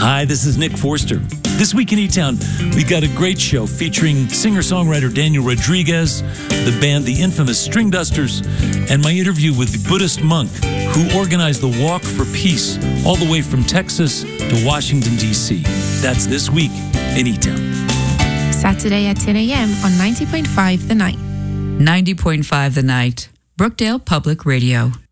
Hi, this is Nick Forster. This week in E-Town, we got a great show featuring singer-songwriter Daniel Rodriguez, the band The Infamous String Dusters, and my interview with the Buddhist monk who organized the Walk for Peace all the way from Texas to Washington, D.C. That's this week in E-Town. Saturday at 10 a.m. on 90.5 The Night. 90.5 The Night, Brookdale Public Radio.